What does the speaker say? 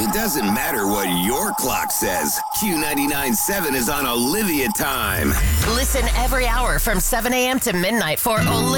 It doesn't matter what your clock says. Q99.7 is on Olivia time. Listen every hour from 7 a.m. to midnight for Olivia.